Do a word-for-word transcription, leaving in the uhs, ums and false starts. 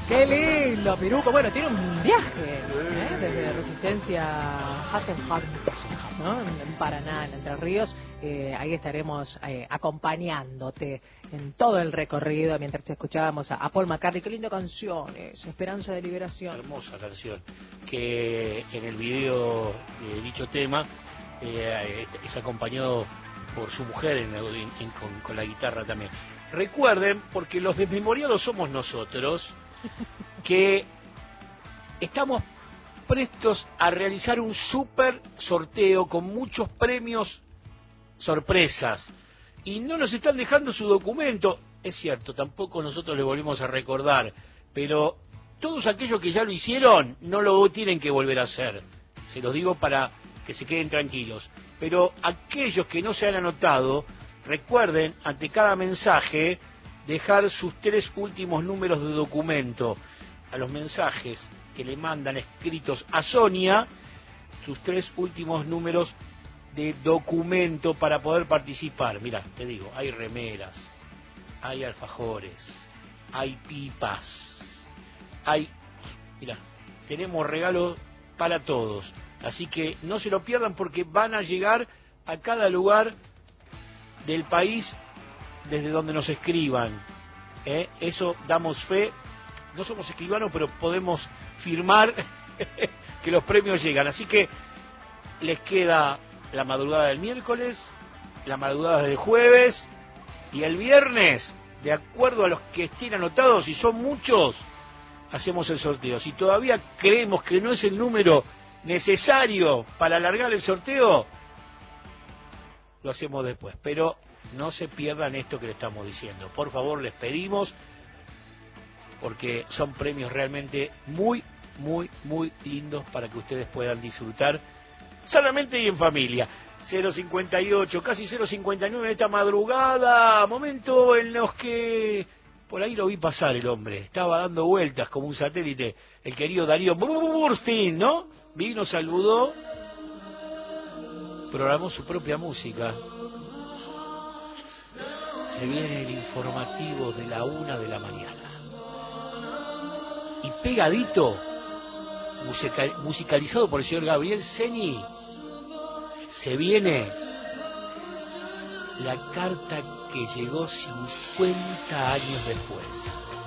Qué lindo, Piruco. Bueno, tiene un viaje ¿eh? Desde Resistencia a Hasselham, ¿no? En, en Paraná, en Entre Ríos. Eh, ahí estaremos eh, acompañándote en todo el recorrido mientras te escuchábamos a, a Paul McCartney. Qué linda canción, es Esperanza de Liberación. Hermosa canción, que en el video de dicho tema eh, es acompañado por su mujer en, en, en, con, con la guitarra también. Recuerden, porque los desmemoriados somos nosotros, que estamos prestos a realizar un super sorteo con muchos premios sorpresas y no nos están dejando su documento. Es cierto, tampoco nosotros le volvemos a recordar, pero todos aquellos que ya lo hicieron no lo tienen que volver a hacer, se los digo para que se queden tranquilos, pero aquellos que no se han anotado, recuerden ante cada mensaje dejar sus tres últimos números de documento. A los mensajes que le mandan escritos a Sonia, sus tres últimos números de documento para poder participar. Mira, te digo, hay remeras, hay alfajores, hay pipas, hay... Mira, tenemos regalos para todos. Así que no se lo pierdan porque van a llegar a cada lugar del país desde donde nos escriban. ¿eh? Eso damos fe. No somos escribanos, pero podemos firmar que los premios llegan. Así que les queda la madrugada del miércoles, la madrugada del jueves y el viernes, de acuerdo a los que estén anotados, si son muchos, hacemos el sorteo. Si todavía creemos que no es el número necesario para alargar el sorteo, lo hacemos después. Pero no se pierdan esto que le estamos diciendo. Por favor, les pedimos, porque son premios realmente muy, muy, muy lindos para que ustedes puedan disfrutar sanamente y en familia. cero cincuenta y ocho, casi cero cincuenta y nueve en esta madrugada, momento en los que por ahí lo vi pasar el hombre, estaba dando vueltas como un satélite, el querido Darío Burstein, ¿no? Vino, saludó, programó su propia música. Se viene el informativo de la una de la mañana. Y pegadito, musical, musicalizado por el señor Gabriel Ceni, se viene la carta que llegó cincuenta años después.